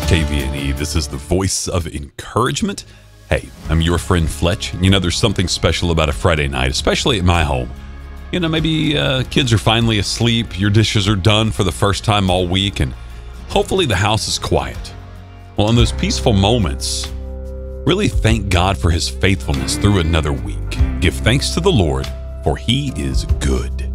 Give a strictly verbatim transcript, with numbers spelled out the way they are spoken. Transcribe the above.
K V N E. This is the voice of encouragement. Hey, I'm your friend Fletch. You know, there's something special about a Friday night, especially at my home. You know, maybe uh, kids are finally asleep, your dishes are done for the first time all week, and hopefully the house is quiet. Well, in those peaceful moments, really thank God for his faithfulness through another week. Give thanks to the Lord, for he is good.